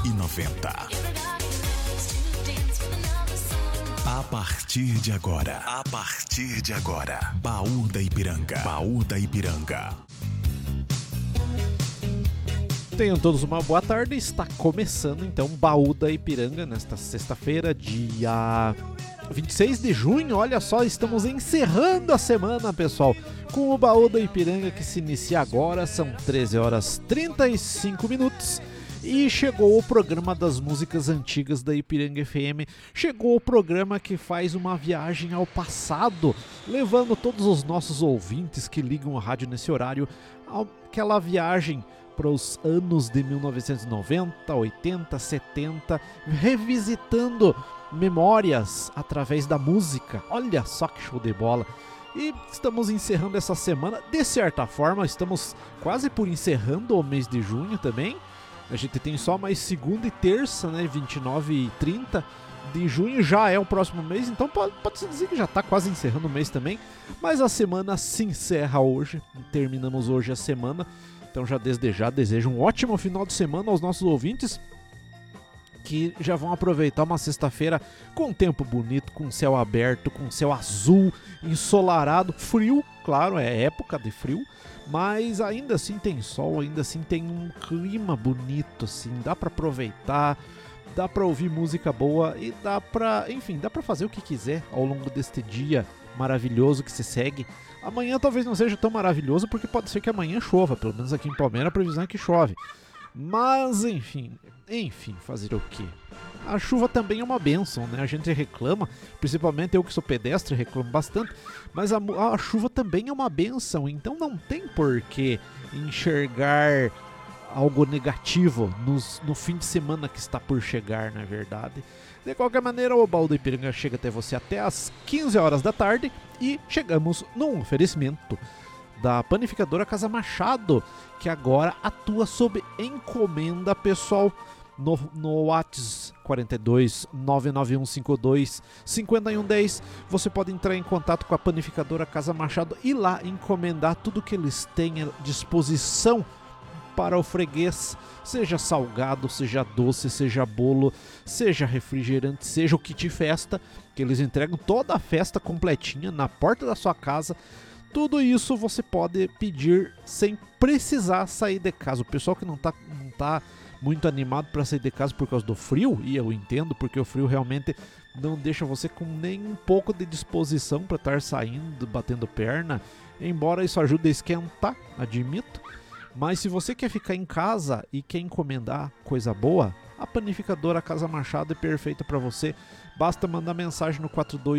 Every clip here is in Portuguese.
90. A partir de agora, Baú da Ipiranga. Tenham todos uma boa tarde, está começando então Baú da Ipiranga nesta sexta-feira, dia 26 de junho, olha só, estamos encerrando a semana, pessoal, com o Baú da Ipiranga que se inicia agora, são 13 horas 35 minutos e chegou o programa das músicas antigas da Ipiranga FM, chegou o programa que faz uma viagem ao passado, levando todos os nossos ouvintes que ligam a rádio nesse horário, aquela viagem para os anos de 1990, 80, 70, revisitando memórias através da música. Olha só que show de bola! E estamos encerrando essa semana, de certa forma, estamos quase por encerrando o mês de junho também. A gente tem só mais segunda e terça, né, 29 e 30 de junho, já é o próximo mês, então pode-se dizer que já está quase encerrando o mês também. Mas a semana se encerra hoje, terminamos hoje a semana. Então já desde já desejo um ótimo final de semana aos nossos ouvintes que já vão aproveitar uma sexta-feira com tempo bonito, com céu aberto, com céu azul, ensolarado, frio, claro, é época de frio, mas ainda assim tem sol, ainda assim tem um clima bonito, assim, dá para aproveitar, dá para ouvir música boa e dá para fazer o que quiser ao longo deste dia maravilhoso que se segue. Amanhã talvez não seja tão maravilhoso, porque pode ser que amanhã chova, pelo menos aqui em Palmeira a previsão é que chove. Mas enfim, fazer o quê? A chuva também é uma bênção, né? A gente reclama, principalmente eu que sou pedestre reclamo bastante, mas a chuva também é uma bênção, então não tem por que enxergar algo negativo no fim de semana que está por chegar, na verdade. De qualquer maneira, o Baú da Ipiranga chega até você até às 15 horas da tarde e chegamos num oferecimento da panificadora Casa Machado, que agora atua sob encomenda, pessoal, no WhatsApp 42 99152 5110. Você pode entrar em contato com a panificadora Casa Machado e lá encomendar tudo que eles têm à disposição para o freguês, seja salgado, seja doce, seja bolo, seja refrigerante, seja o kit festa, que eles entregam toda a festa completinha na porta da sua casa. Tudo isso você pode pedir sem precisar sair de casa. O pessoal que não tá muito animado para sair de casa por causa do frio, e eu entendo, porque o frio realmente não deixa você com nem um pouco de disposição para estar saindo, batendo perna, embora isso ajude a esquentar, admito. Mas se você quer ficar em casa e quer encomendar coisa boa, a panificadora Casa Machado é perfeita para você. Basta mandar mensagem no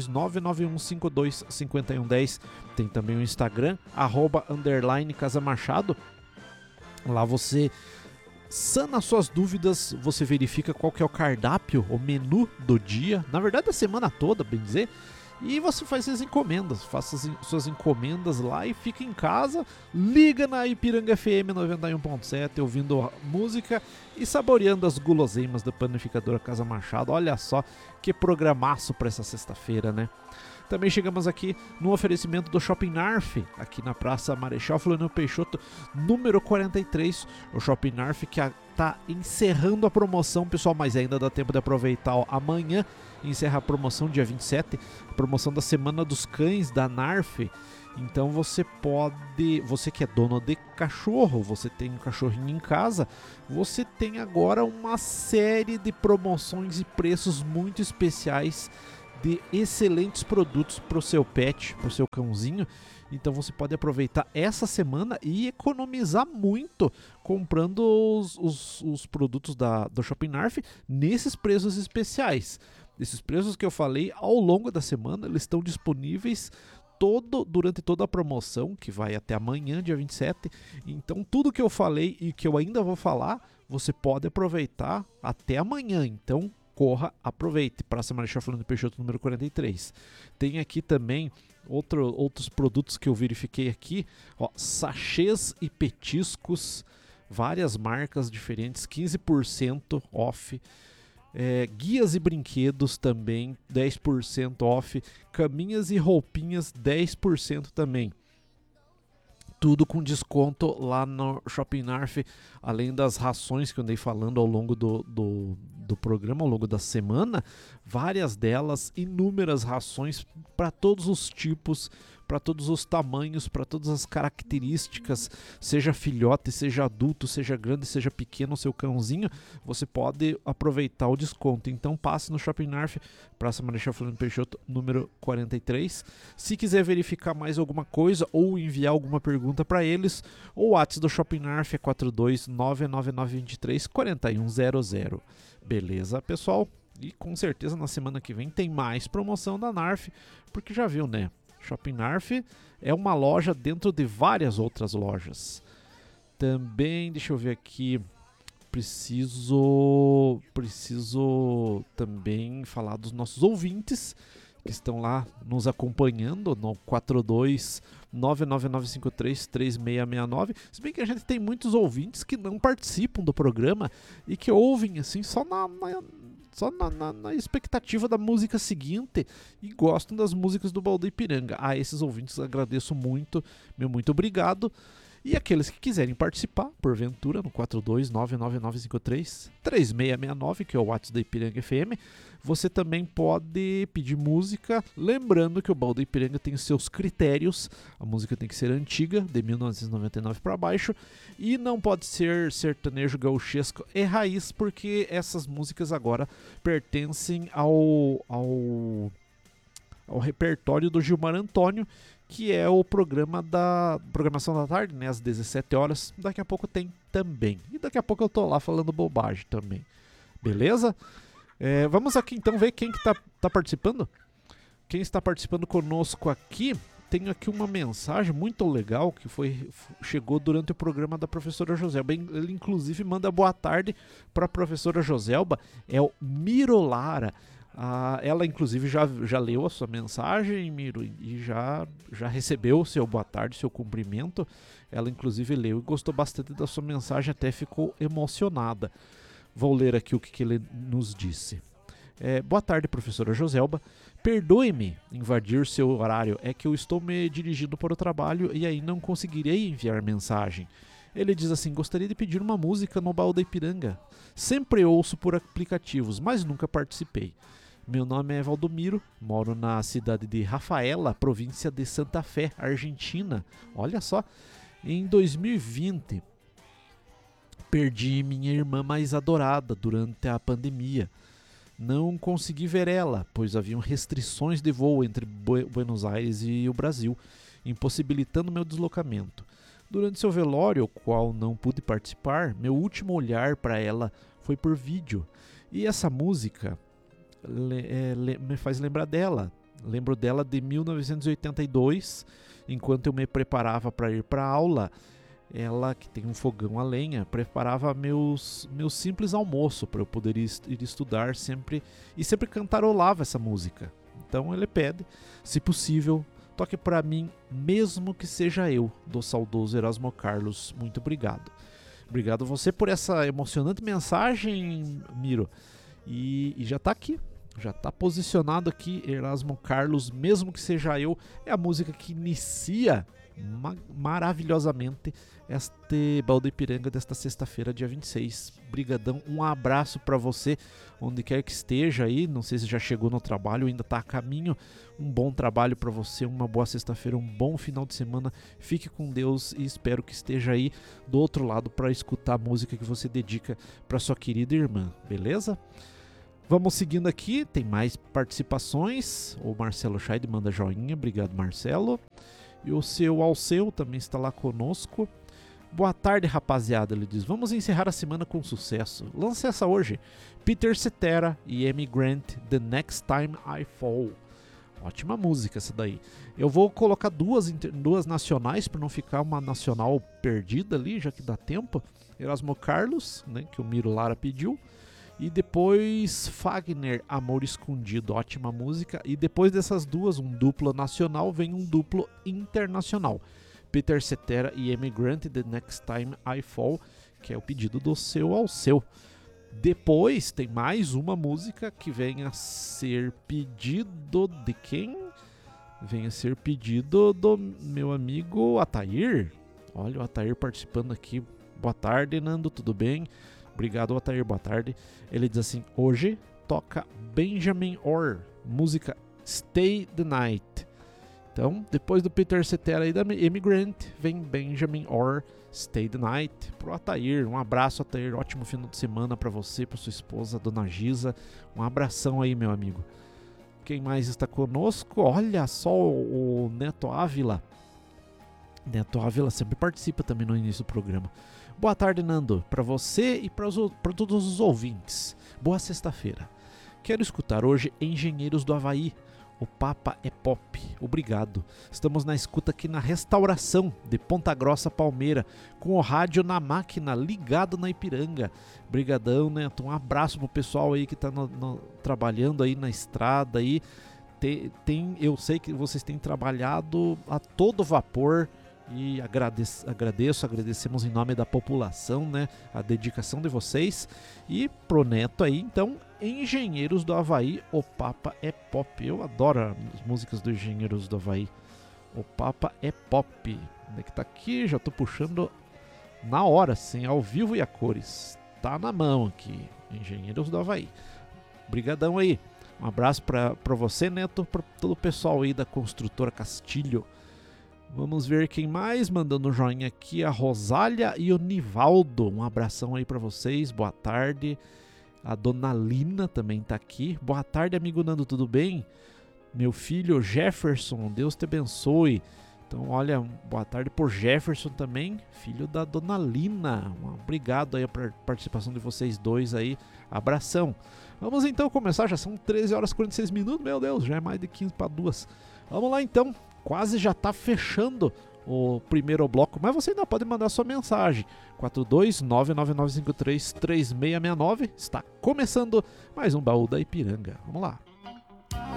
42991525110. Tem também o Instagram, @Casa Machado. Lá você sana suas dúvidas, você verifica qual que é o cardápio, o menu do dia. Na verdade, a semana toda, bem dizer. E você faz as encomendas, faça suas encomendas lá e fica em casa, liga na Ipiranga FM 91.7, ouvindo música e saboreando as guloseimas da panificadora Casa Machado. Olha só que programaço para essa sexta-feira, né? Também chegamos aqui no oferecimento do Shopping Narf, aqui na Praça Marechal Floriano Peixoto, número 43. O Shopping Narf que está encerrando a promoção, pessoal, mas ainda dá tempo de aproveitar. Amanhã encerra a promoção, dia 27, a promoção da Semana dos Cães da Narf. Então você que é dono de cachorro, você tem um cachorrinho em casa, você tem agora uma série de promoções e preços muito especiais de excelentes produtos para o seu pet, para o seu cãozinho. Então você pode aproveitar essa semana e economizar muito comprando os produtos do Shopping Narf nesses preços especiais. Esses preços que eu falei ao longo da semana, eles estão disponíveis durante toda a promoção, que vai até amanhã, dia 27. Então tudo que eu falei e que eu ainda vou falar, você pode aproveitar até amanhã. Então corra, aproveite. Praça Marechal Floriano Peixoto, número 43. Tem aqui também outros produtos que eu verifiquei aqui, ó, sachês e petiscos, várias marcas diferentes, 15% off. Guias e brinquedos também, 10% off. Caminhas e roupinhas, 10% também. Tudo com desconto lá no Shopping Narf, além das rações que eu andei falando ao longo do programa, ao longo da semana, várias delas, inúmeras rações para todos os tipos, para todos os tamanhos, para todas as características, seja filhote, seja adulto, seja grande, seja pequeno, seu cãozinho, você pode aproveitar o desconto. Então passe no Shopping Narf, Praça Marechal Floriano Peixoto, número 43. Se quiser verificar mais alguma coisa ou enviar alguma pergunta para eles, o WhatsApp do Shopping Narf é 42999234100. Beleza, pessoal? E com certeza na semana que vem tem mais promoção da Narf, porque já viu, né? Shopping Narf é uma loja dentro de várias outras lojas. Também, deixa eu ver aqui, preciso também falar dos nossos ouvintes que estão lá nos acompanhando no 42999533669. Se bem que a gente tem muitos ouvintes que não participam do programa e que ouvem assim só na expectativa da música seguinte e gostam das músicas do Baú da Ipiranga. A esses ouvintes agradeço muito, meu muito obrigado. E aqueles que quiserem participar, porventura, no 42999533669, que é o WhatsApp da Ipiranga FM, você também pode pedir música, lembrando que o Baú da Ipiranga tem seus critérios, a música tem que ser antiga, de 1999 para baixo, e não pode ser sertanejo, gauchesco e raiz, porque essas músicas agora pertencem ao repertório do Gilmar Antônio, que é o programa da programação da tarde, né, às 17 horas. Daqui a pouco tem também. E daqui a pouco eu tô lá falando bobagem também. Beleza? Vamos aqui então ver quem que tá participando. Quem está participando conosco aqui, tenho aqui uma mensagem muito legal que chegou durante o programa da professora Joselba. Ele inclusive manda boa tarde para a professora Joselba, é o Miro Lara. Ela inclusive já leu a sua mensagem, Miro, e já recebeu o seu boa tarde, seu cumprimento. Ela inclusive leu e gostou bastante da sua mensagem, até ficou emocionada. Vou ler aqui o que ele nos disse. Boa tarde, professora Joselba. Perdoe-me invadir seu horário, é que eu estou me dirigindo para o trabalho e aí não conseguirei enviar mensagem. Ele diz assim: gostaria de pedir uma música no Baú da Ipiranga. Sempre ouço por aplicativos, mas nunca participei. Meu nome é Valdomiro, moro na cidade de Rafaela, província de Santa Fé, Argentina. Olha só, em 2020 perdi minha irmã mais adorada durante a pandemia. Não consegui ver ela, pois haviam restrições de voo entre Buenos Aires e o Brasil, impossibilitando meu deslocamento. Durante seu velório, o qual não pude participar, meu último olhar para ela foi por vídeo. E essa música me faz lembrar dela. Lembro dela de 1982, enquanto eu me preparava para ir para a aula. Ela, que tem um fogão a lenha, preparava meus simples almoço para eu poder ir estudar sempre, e sempre cantarolava essa música. Então ele pede, se possível, toque para mim, mesmo que seja eu, do saudoso Erasmo Carlos. Muito obrigado. Obrigado você por essa emocionante mensagem, Miro. E já está aqui, já está posicionado aqui, Erasmo Carlos, mesmo que seja eu. É a música que inicia maravilhosamente este Baú da Ipiranga desta sexta-feira, dia 26. Brigadão, um abraço para você, onde quer que esteja aí. Não sei se já chegou no trabalho ou ainda está a caminho. Um bom trabalho para você, uma boa sexta-feira, um bom final de semana. Fique com Deus e espero que esteja aí do outro lado para escutar a música que você dedica para sua querida irmã, beleza? Vamos seguindo aqui, tem mais participações. O Marcelo Scheid manda joinha, obrigado, Marcelo. E o seu Alceu também está lá conosco. Boa tarde, rapaziada, ele diz. Vamos encerrar a semana com sucesso. Lance essa hoje. Peter Cetera e Amy Grant, The Next Time I Fall. Ótima música essa daí. Eu vou colocar duas nacionais para não ficar uma nacional perdida ali, já que dá tempo. Erasmo Carlos, né, que o Miro Lara pediu. E depois Fagner, Amor Escondido, ótima música. E depois dessas duas, um duplo nacional, vem um duplo internacional. Peter Cetera e Amy Grant, The Next Time I Fall, que é o pedido do seu ao seu. Depois tem mais uma música que vem a ser pedido de quem? Vem a ser pedido do meu amigo Atair. Olha o Atair participando aqui. Boa tarde, Nando, tudo bem? Obrigado, Atair, boa tarde. Ele diz assim, hoje toca Benjamin Orr, música Stay the Night. Então, depois do Peter Cetera e da Emigrant, vem Benjamin Orr, Stay the Night, pro Atair. Um abraço, Atair, ótimo final de semana pra você, pra sua esposa, Dona Giza. Um abração aí, meu amigo. Quem mais está conosco? Olha só o Neto Ávila. Neto Ávila sempre participa também no início do programa. Boa tarde, Nando, para você e para todos os ouvintes. Boa sexta-feira. Quero escutar hoje Engenheiros do Havaí. O Papa é Pop. Obrigado. Estamos na escuta aqui na Restauração de Ponta Grossa, Palmeira, com o rádio na máquina ligado na Ipiranga. Brigadão, Neto. Um abraço pro pessoal aí que tá trabalhando aí na estrada aí. Eu sei que vocês têm trabalhado a todo vapor e agradecemos em nome da população, né, a dedicação de vocês. E pro Neto aí, então, Engenheiros do Havaí, o Papa é Pop. Eu adoro as músicas do Engenheiros do Havaí. O Papa é Pop. Onde é que tá aqui? Já tô puxando na hora, sim, ao vivo e a cores. Tá na mão aqui, Engenheiros do Havaí. Brigadão aí. Um abraço pra você, Neto, pra todo o pessoal aí da Construtora Castilho. Vamos ver quem mais mandando joinha aqui, a Rosália e o Nivaldo. Um abração aí pra vocês, boa tarde. A Dona Lina também tá aqui. Boa tarde, amigo Nando, tudo bem? Meu filho Jefferson, Deus te abençoe. Então, olha, boa tarde por Jefferson também, filho da Dona Lina. Obrigado aí pela participação de vocês dois aí. Abração. Vamos então começar, já são 13 horas e 46 minutos, meu Deus, já é mais de 15 para 2. Vamos lá então, quase já tá fechando o primeiro bloco, mas você ainda pode mandar sua mensagem. 42999533669, está começando mais um Baú da Ipiranga. Vamos lá.